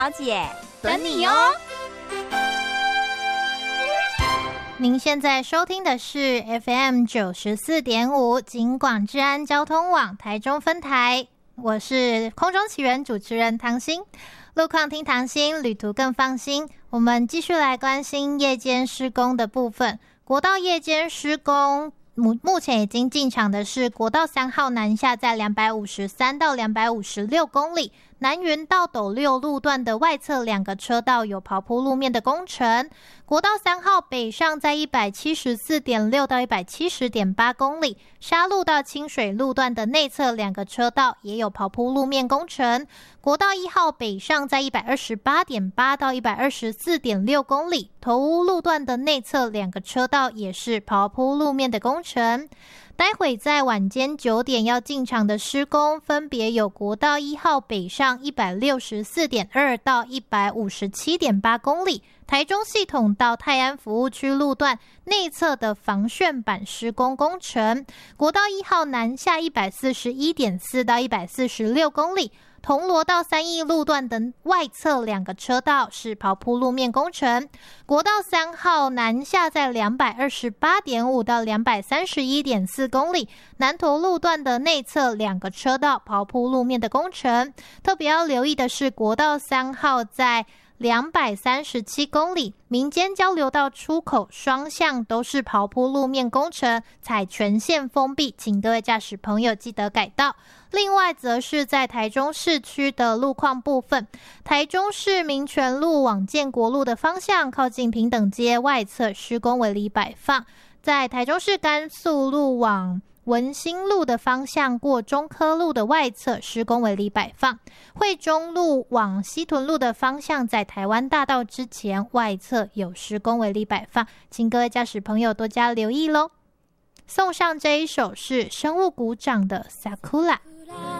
小姐，等你哦。 您现在收听的是 FM 94.5警广治安交通网台中分台，我是空中奇缘主持人唐心。路况听唐心，旅途更放心。我们继续来关心夜间施工的部分。国道夜间施工目前已经进场的是国道3号南下在253到256公里，南云到斗六路段的外侧2个车道有刨铺路面的工程。国道3号北上在 174.6 到 170.8 公里，沙路到清水路段的内侧2个车道也有刨铺路面工程。国道1号北上在 128.8 到 124.6 公里，头屋路段的内侧2个车道也是刨铺路面的工程。待会在晚间9点要进场的施工，分别有国道1号北上 164.2 到 157.8 公里，台中系统到泰安服务区路段内侧的防楦板施工工程。国道1号南下 141.4 到 146 公里，铜锣到三义路段的外侧2个车道是刨铺路面工程。国道3号南下在 228.5 到 231.4 公里，南投路段的内侧2个车道刨铺路面的工程。特别要留意的是国道3号在237公里，民间交流道出口双向都是刨铺路面工程，采全线封闭，请各位驾驶朋友记得改道。另外则是在台中市区的路况部分，台中市民权路往建国路的方向，靠近平等街外侧施工围篱摆放；在台中市甘肃路往文心路的方向，过中科路的外侧施工围篱摆放；惠中路往西屯路的方向，在台湾大道之前外侧有施工围篱摆放，请各位驾驶朋友多加留意咯。送上这一首是生物股长的 Sakura。